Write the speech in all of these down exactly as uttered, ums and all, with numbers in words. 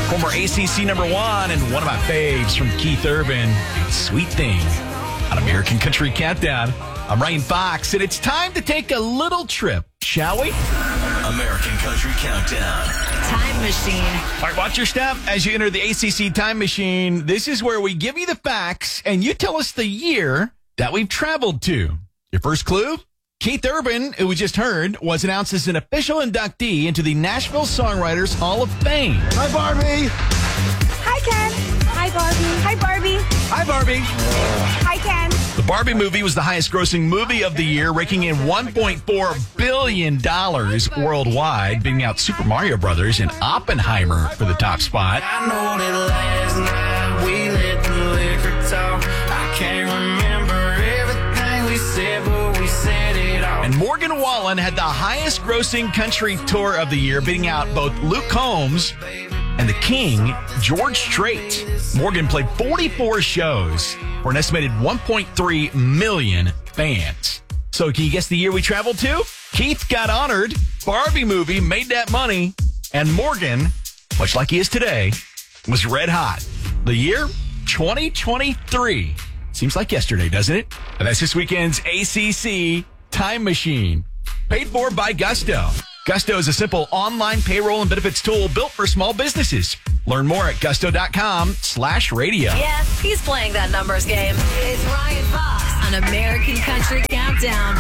Former A C C number one and one of my faves from Keith Urban, Sweet Thing, on American Country Countdown. I'm Ryan Fox, and it's time to take a little trip, shall we? American Country Countdown. Time Machine. All right, watch your step as you enter the A C C Time Machine. This is where we give you the facts, and you tell us the year that we've traveled to. Your first clue? Keith Urban, who we just heard, was announced as an official inductee into the Nashville Songwriters Hall of Fame. Hi, Barbie. Hi, Ken. Hi, Barbie. Hi, Barbie. Hi, Barbie. Hi, Ken. The Barbie movie was the highest-grossing movie of the year, raking in one point four billion dollars worldwide, beating out Super Mario Brothers and Oppenheimer for the top spot. I know that last night we let the liquor talk. I can't remember everything we said, but we said it all. And Morgan Wallen had the highest-grossing country tour of the year, beating out both Luke Combs and the King, George Strait. Morgan played forty-four shows for an estimated one point three million fans. So can you guess the year we traveled to? Keith got honored, Barbie movie made that money, and Morgan, much like he is today, was red hot. The year? twenty twenty-three. Seems like yesterday, doesn't it? And that's this weekend's A C C Time Machine, paid for by Gusto. Gusto is a simple online payroll and benefits tool built for small businesses. Learn more at gusto.com slash radio. Yeah, he's playing that numbers game. It's Ryan Fox on American Country Countdown.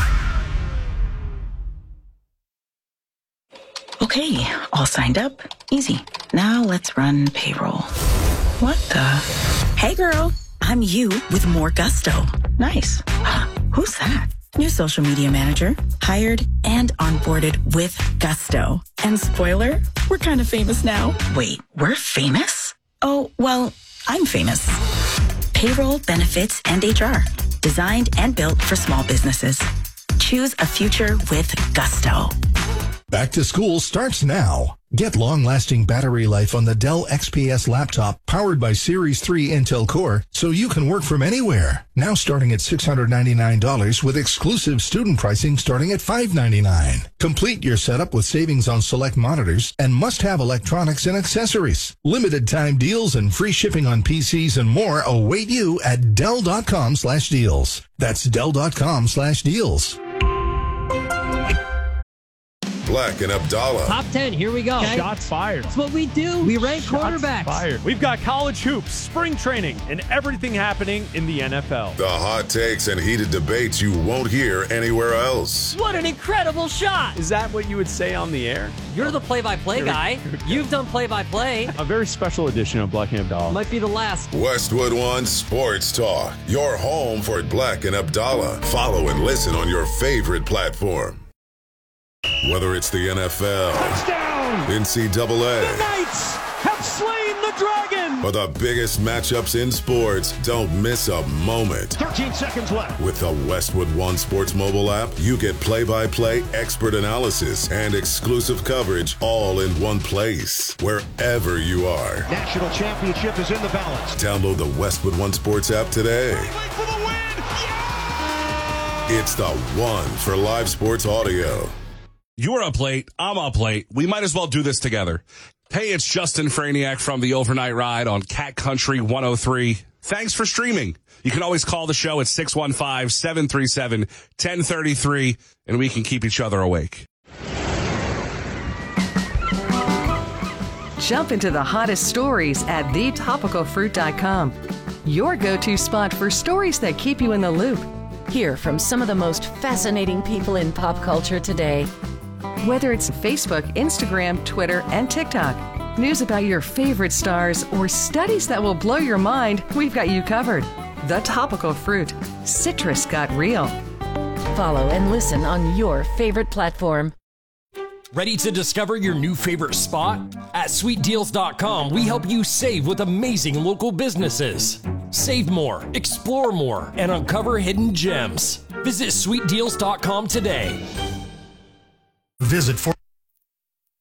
Okay, all signed up. Easy. Now let's run payroll. What the? Hey, girl. I'm you with more Gusto. Nice. Who's that? New social media manager, hired and onboarded with Gusto. And spoiler, we're kind of famous now. Wait, we're famous? Oh, well, I'm famous. Payroll, benefits, and H R. Designed and built for small businesses. Choose a future with Gusto. Back to school starts now. Get long-lasting battery life on the Dell X P S laptop powered by Series three Intel Core so you can work from anywhere. Now starting at six hundred ninety-nine dollars with exclusive student pricing starting at five hundred ninety-nine dollars. Complete your setup with savings on select monitors and must-have electronics and accessories. Limited time deals and free shipping on P Cs and more await you at Dell.com slash deals. That's Dell.com slash deals. Black and Abdallah. Top ten, here we go. Okay. Shots fired. That's what we do. We rank Shots quarterbacks. fired. We've got college hoops, spring training, and everything happening in the N F L. The hot takes and heated debates you won't hear anywhere else. What an incredible shot. Is that what you would say on the air? You're the play-by-play guy. You've done play-by-play. A very special edition of Black and Abdallah. Might be the last. Westwood One Sports Talk. Your home for Black and Abdallah. Follow and listen on your favorite platform. Whether it's the N F L, touchdown, N C double A, the Knights have slain the dragon, or the biggest matchups in sports, don't miss a moment. thirteen seconds left. With the Westwood One Sports mobile app, you get play-by-play, expert analysis, and exclusive coverage all in one place, wherever you are. National championship is in the balance. Download the Westwood One Sports app today. For the win. Yeah! It's the one for live sports audio. You're a plate. I'm a plate. We might as well do this together. Hey, it's Justin Franiak from the Overnight Ride on Cat Country one oh three. Thanks for streaming. You can always call the show at six one five, seven three seven, one oh three three, and we can keep each other awake. Jump into the hottest stories at the topical fruit dot com. Your go-to spot for stories that keep you in the loop. Hear from some of the most fascinating people in pop culture today. Whether it's Facebook, Instagram, Twitter, and TikTok, news about your favorite stars, or studies that will blow your mind, we've got you covered. The Topical Fruit. Citrus got real. Follow and listen on your favorite platform. Ready to discover your new favorite spot? At sweet deals dot com, we help you save with amazing local businesses. Save more, explore more, and uncover hidden gems. Visit sweet deals dot com today. Visit for